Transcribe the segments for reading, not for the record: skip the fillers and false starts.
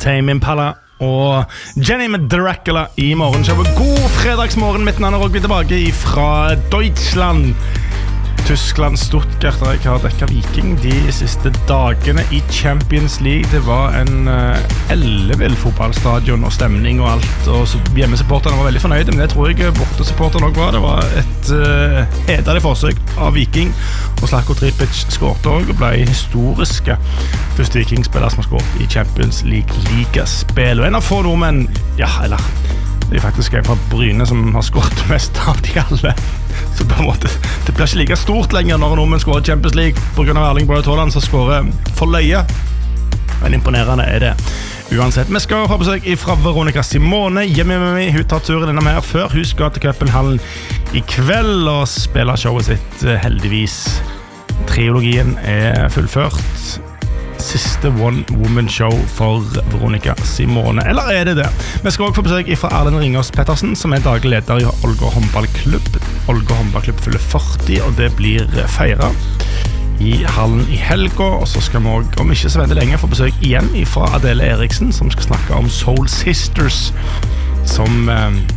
Tame Impala og Jenny med Dracula I morgenshowet. God fredagsmorgen, mitt navn Rogvi tilbake fra Deutschland. Tyskland, Stuttgart, der jeg har dekket Viking de siste dagene I Champions League. Det var en ellevill fotballstadion og stemning og alt, og hjemmesupporterne var veldig fornøyde, men det tror jeg bortesupporterne også var. Det var et hederlig forsøk av Viking, og Zlatko Tripic skårte også og ble historiske første Vikingspiller som har skåret I Champions League ligaspill. Og en av få nordmenn, det faktisk en fra Bryne som har skåret mest av de alle. Så på en måte, det blir ikke like stort lenger når nordmenn skårer Champions League på grunn av Erling Braut Haaland, som skårer for løye. Men imponerende det. Uansett, vi skal ha besøk fra Veronica Simone hjemme med meg. Hun tar turen innom her før hun skal til København I kveld og spiller showet sitt heldigvis. Triologien fullført. Siste one-woman-show for Veronica Simone. Eller det det? Vi skal også få besøk fra Erlend Ringås Pettersen, som daglig leder I Ålgård håndballklubb. Ålgård håndballklubb fyller 40, og det blir feiret I hallen I helga. Og så skal vi også, om ikke så veldig lenge, få besøk igjen fra Adele Eriksen, som skal snakke om Soul Sisters, som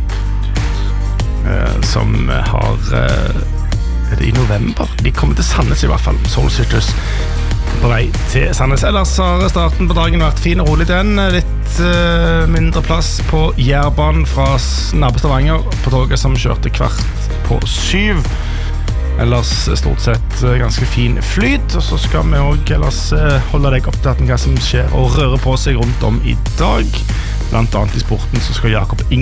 har I november. De kommer til Sandnes I hvert fall, Soul Sisters, på vei til Sandnes. Ellers har starten på dagen vært fin og rolig den. Litt mindre plass på Jærbanen fra Stavanger på toget som kjørte 6:15. Ellers stort sett ganske fin flyt. Og så skal vi også ellers holde deg opptatt med hva som skjer og røre på seg rundt om I dag. Blant annet I sporten så skal Jakob